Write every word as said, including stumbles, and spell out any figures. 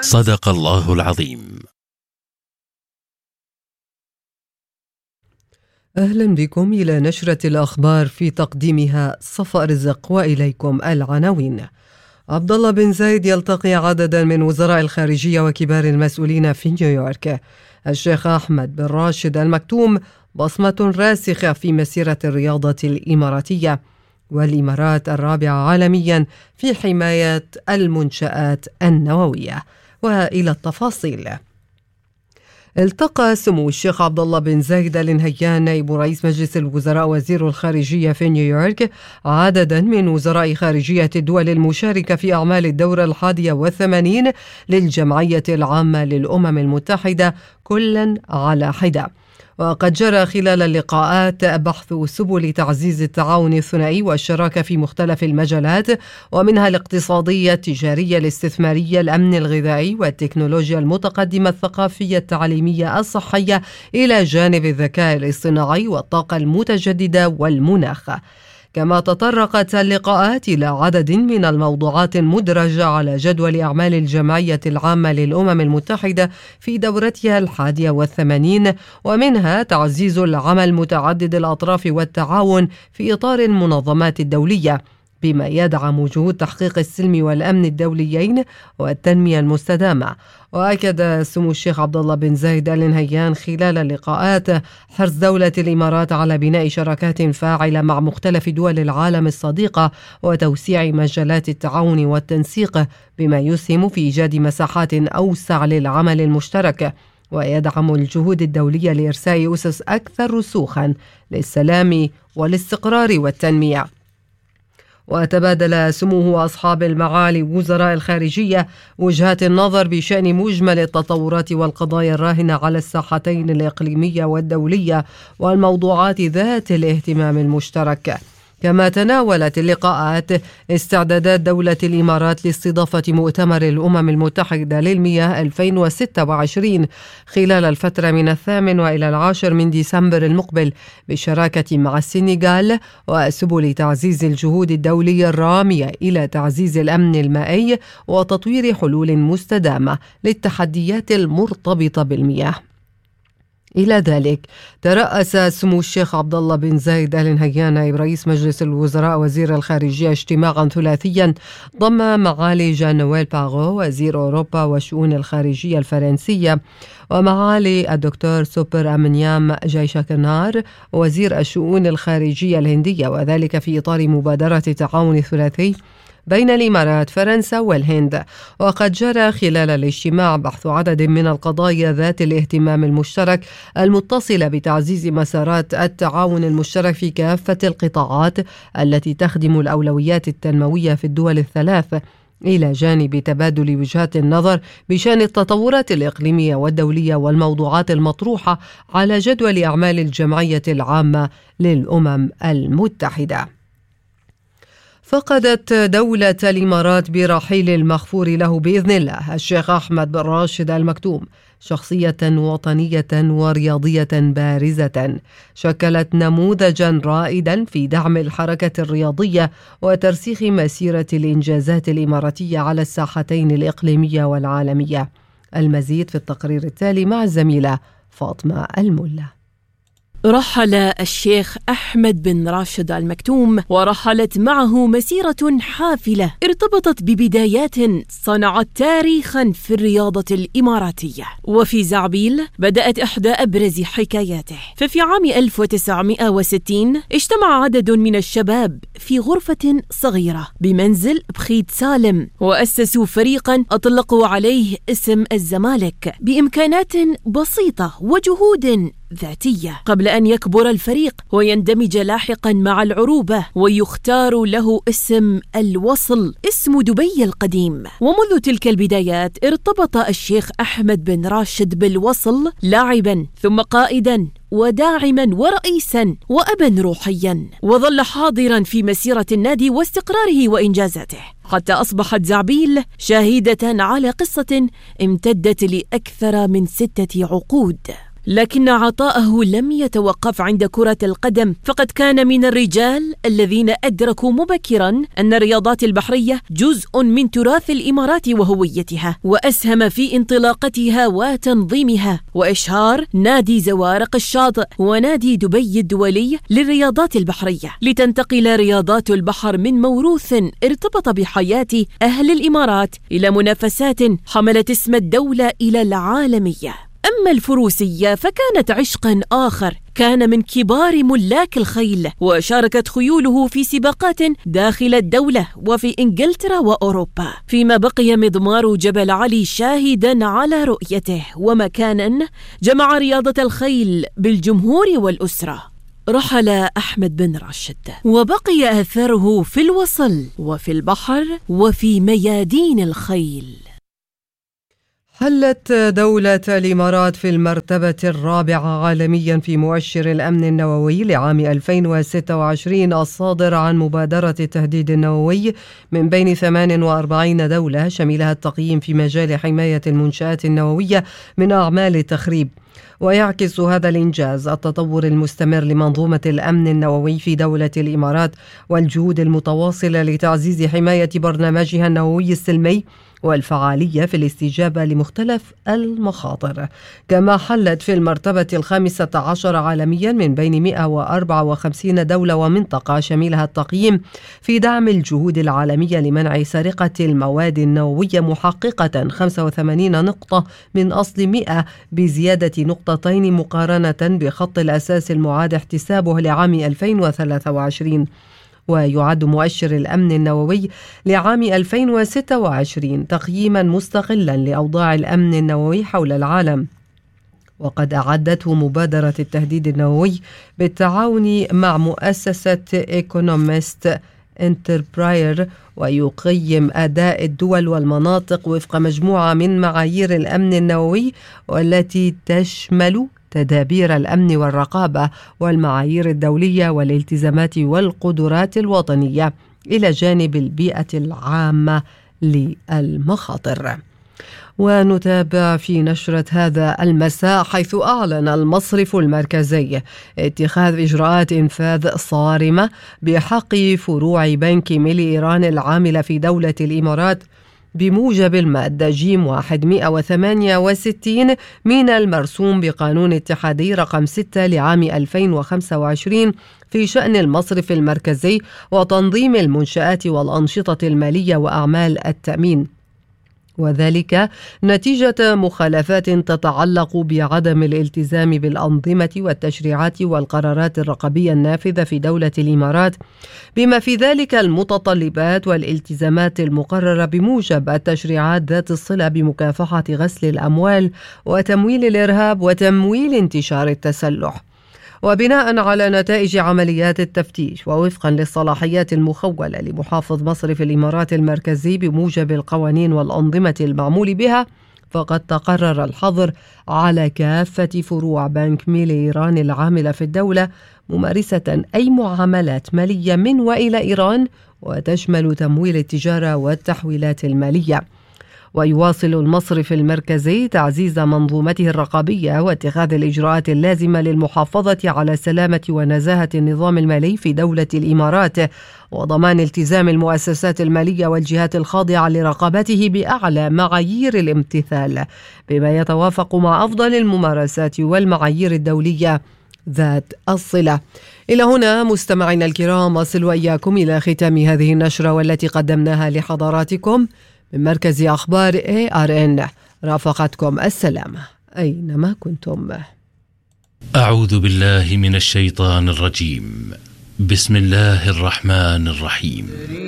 صدق الله العظيم. أهلا بكم إلى نشرة الأخبار في تقديمها صفاء رزق، وإليكم العناوين. عبد الله بن زايد يلتقي عددا من وزراء الخارجية وكبار المسؤولين في نيويورك. الشيخ أحمد بن راشد المكتوم بصمة راسخة في مسيرة الرياضة الإماراتية، والإمارات الرابعة عالميا في حماية المنشآت النووية. وإلى التفاصيل. التقى سمو الشيخ عبد الله بن زايد آل نهيان نائب رئيس مجلس الوزراء وزير الخارجية في نيويورك عددا من وزراء خارجية الدول المشاركة في أعمال الدورة الحادية والثمانين للجمعية العامة للأمم المتحدة كلا على حدة. وقد جرى خلال اللقاءات بحث سبل تعزيز التعاون الثنائي والشراكة في مختلف المجالات، ومنها الاقتصادية، التجارية، الاستثمارية، الأمن الغذائي، والتكنولوجيا المتقدمة، الثقافية، التعليمية، الصحية، إلى جانب الذكاء الاصطناعي والطاقة المتجددة والمناخ. كما تطرقت اللقاءات إلى عدد من الموضوعات المدرجة على جدول أعمال الجمعية العامة للأمم المتحدة في دورتها الحادية والثمانين، ومنها تعزيز العمل متعدد الأطراف والتعاون في إطار المنظمات الدولية، بما يدعم جهود تحقيق السلم والأمن الدوليين والتنمية المستدامة. وأكد سمو الشيخ عبد الله بن زايد آل نهيان خلال اللقاءات حرص دولة الإمارات على بناء شراكات فاعلة مع مختلف دول العالم الصديقة وتوسيع مجالات التعاون والتنسيق، بما يسهم في إيجاد مساحات أوسع للعمل المشترك، ويدعم الجهود الدولية لإرساء أسس أكثر رسوخا للسلام والاستقرار والتنمية. وتبادل سموه أصحاب المعالي وزراء الخارجية وجهات النظر بشأن مجمل التطورات والقضايا الراهنة على الساحتين الإقليمية والدولية والموضوعات ذات الاهتمام المشترك. كما تناولت اللقاءات استعدادات دولة الإمارات لاستضافة مؤتمر الأمم المتحدة للمياه ألفين وستة وعشرين خلال الفترة من الثامن وإلى العاشر من ديسمبر المقبل بالشراكة مع السنغال، وسبل تعزيز الجهود الدولية الرامية إلى تعزيز الأمن المائي وتطوير حلول مستدامة للتحديات المرتبطة بالمياه. إلى ذلك ترأس سمو الشيخ عبد الله بن زايد آل نهيان نائب رئيس مجلس الوزراء وزير الخارجية اجتماعا ثلاثيا ضم معالي جان نويل باغو وزير أوروبا والشؤون الخارجية الفرنسية، ومعالي الدكتور سوبر أمنيام جايشكرنار وزير الشؤون الخارجية الهندية، وذلك في إطار مبادرة تعاون ثلاثي بين الإمارات، فرنسا والهند. وقد جرى خلال الاجتماع بحث عدد من القضايا ذات الاهتمام المشترك المتصلة بتعزيز مسارات التعاون المشترك في كافة القطاعات التي تخدم الأولويات التنموية في الدول الثلاث، إلى جانب تبادل وجهات النظر بشأن التطورات الإقليمية والدولية والموضوعات المطروحة على جدول أعمال الجمعية العامة للأمم المتحدة. فقدت دولة الإمارات برحيل المغفور له بإذن الله الشيخ أحمد بن راشد المكتوم شخصية وطنية ورياضية بارزة، شكلت نموذجا رائدا في دعم الحركة الرياضية وترسيخ مسيرة الإنجازات الإماراتية على الساحتين الإقليمية والعالمية. المزيد في التقرير التالي مع الزميلة فاطمة الملا. رحل الشيخ أحمد بن راشد المكتوم ورحلت معه مسيرة حافلة ارتبطت ببدايات صنعت تاريخا في الرياضة الإماراتية. وفي زعبيل بدأت إحدى أبرز حكاياته، ففي عام ألف وتسعمائة وستين اجتمع عدد من الشباب في غرفة صغيرة بمنزل بخيت سالم، وأسسوا فريقا أطلقوا عليه اسم الزمالك بإمكانات بسيطة وجهود ذاتية، قبل أن يكبر الفريق ويندمج لاحقا مع العروبة ويختار له اسم الوصل، اسم دبي القديم. ومنذ تلك البدايات ارتبط الشيخ أحمد بن راشد بالوصل لاعبا ثم قائدا وداعما ورئيسا وأبا روحيا، وظل حاضرا في مسيرة النادي واستقراره وإنجازاته، حتى أصبحت زعبيل شاهدة على قصة امتدت لأكثر من ستة عقود. لكن عطاءه لم يتوقف عند كرة القدم، فقد كان من الرجال الذين أدركوا مبكرا أن الرياضات البحرية جزء من تراث الإمارات وهويتها، وأسهم في انطلاقتها وتنظيمها وإشهار نادي زوارق الشاطئ ونادي دبي الدولي للرياضات البحرية، لتنتقل رياضات البحر من موروث ارتبط بحياة أهل الإمارات إلى منافسات حملت اسم الدولة إلى العالمية. أما الفروسية فكانت عشقا آخر، كان من كبار ملاك الخيل، وشاركت خيوله في سباقات داخل الدولة وفي إنجلترا وأوروبا، فيما بقي مضمار جبل علي شاهدا على رؤيته ومكانا جمع رياضة الخيل بالجمهور والأسرة. رحل أحمد بن راشد وبقي أثره في الوصل وفي البحر وفي ميادين الخيل. حلت دولة الإمارات في المرتبة الرابعة عالميا في مؤشر الأمن النووي لعام ألفين وستة وعشرين الصادر عن مبادرة التهديد النووي من بين ثمان وأربعين دولة شملها التقييم في مجال حماية المنشآت النووية من أعمال التخريب. ويعكس هذا الإنجاز التطور المستمر لمنظومة الأمن النووي في دولة الإمارات والجهود المتواصلة لتعزيز حماية برنامجها النووي السلمي والفعالية في الاستجابة لمختلف المخاطر. كما حلت في المرتبة الخامسة عشر عالميا من بين مئة وأربعة وخمسين دولة ومنطقة شملها التقييم في دعم الجهود العالمية لمنع سرقة المواد النووية، محققة خمسة وثمانين نقطة من أصل مئة بزيادة نقطتين مقارنة بخط الأساس المعاد احتسابه لعام ألفين وثلاثة وعشرين. ويعد مؤشر الأمن النووي لعام ألفين وستة وعشرين تقييما مستقلا لأوضاع الأمن النووي حول العالم، وقد أعدته مبادرة التهديد النووي بالتعاون مع مؤسسة إيكونوميست انتربراير، ويقيم أداء الدول والمناطق وفق مجموعة من معايير الأمن النووي والتي تشمل تدابير الأمن والرقابة والمعايير الدولية والالتزامات والقدرات الوطنية، إلى جانب البيئة العامة للمخاطر. ونتابع في نشرة هذا المساء، حيث أعلن المصرف المركزي اتخاذ إجراءات إنفاذ صارمة بحق فروع بنك ملي إيران العاملة في دولة الإمارات بموجب المادة جيم واحد وثمانية وستين من المرسوم بقانون اتحادي رقم ستة لعام ألفين وخمسة وعشرين في شأن المصرف المركزي وتنظيم المنشآت والأنشطة المالية وأعمال التأمين، وذلك نتيجة مخالفات تتعلق بعدم الالتزام بالأنظمة والتشريعات والقرارات الرقابية النافذة في دولة الإمارات، بما في ذلك المتطلبات والالتزامات المقررة بموجب التشريعات ذات الصلة بمكافحة غسل الأموال وتمويل الإرهاب وتمويل انتشار التسلح. وبناء على نتائج عمليات التفتيش ووفقا للصلاحيات المخولة لمحافظ مصرف الإمارات المركزي بموجب القوانين والأنظمة المعمول بها، فقد تقرر الحظر على كافة فروع بنك ميلي إيران العاملة في الدولة ممارسة أي معاملات مالية من وإلى إيران، وتشمل تمويل التجارة والتحويلات المالية. ويواصل المصرف المركزي تعزيز منظومته الرقابية واتخاذ الإجراءات اللازمة للمحافظة على سلامة ونزاهة النظام المالي في دولة الإمارات، وضمان التزام المؤسسات المالية والجهات الخاضعة لرقابته بأعلى معايير الامتثال، بما يتوافق مع أفضل الممارسات والمعايير الدولية ذات الصلة. إلى هنا مستمعينا الكرام أصل وإياكم إلى ختام هذه النشرة والتي قدمناها لحضراتكم من مركز أخبار إيه آر إن. رافقتكم السلامة أينما كنتم. أعوذ بالله من الشيطان الرجيم. بسم الله الرحمن الرحيم.